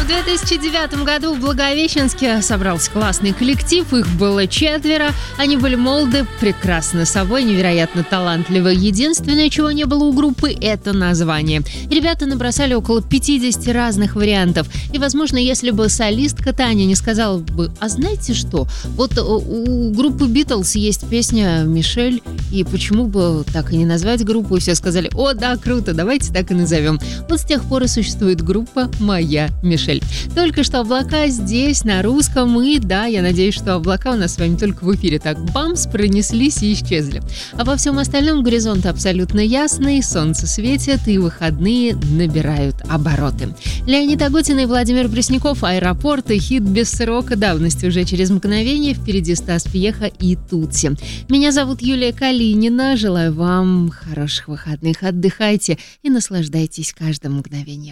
2009 году в Благовещенске собрался классный коллектив, их было 4. Они были молоды, прекрасны собой, невероятно талантливы. Единственное, чего не было у группы, это название. Ребята набросали около 50 разных вариантов. И, возможно, если бы солистка Таня не сказала бы: а знаете что, вот у группы Битлз есть песня «Мишель», и почему бы так и не назвать группу? И все сказали: о, да, круто, давайте так и назовем. Вот с тех пор и существует группа «Моя Мишель». Только что облака здесь, на русском, и да, я надеюсь, что облака у нас с вами только в эфире так бамс, пронеслись и исчезли. А во всем остальном горизонт абсолютно ясный, солнце светит и выходные набирают обороты. Леонид Агутин и Владимир Пресняков, «Аэропорт» и хит без срока давности уже через мгновение. Впереди Стас Пьеха и Тутси. Меня зовут Юлия Калинина. Желаю вам хороших выходных. Отдыхайте и наслаждайтесь каждым мгновением.